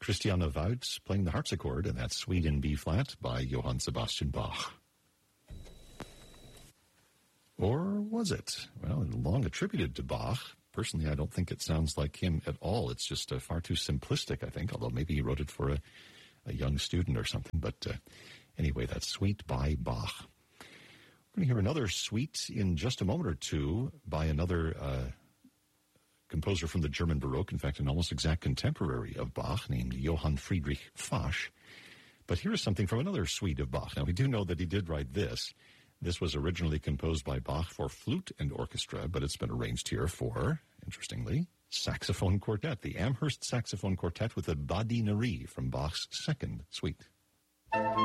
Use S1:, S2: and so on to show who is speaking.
S1: Christiane Wout playing the harpsichord, and that's Suite in B-flat by Johann Sebastian Bach. Or was it? Well, long attributed to Bach. Personally, I don't think it sounds like him at all. It's just far too simplistic, I think, although maybe he wrote it for a young student or something. But anyway, that's Suite by Bach. We're going to hear another suite in just a moment or two by another composer from the German Baroque, in fact, an almost exact contemporary of Bach named Johann Friedrich Fasch. But here is something from another suite of Bach. Now, we do know that he did write this. This was originally composed by Bach for flute and orchestra, but it's been arranged here for, interestingly, saxophone quartet, the Amherst Saxophone Quartet with a Badinerie from Bach's second suite.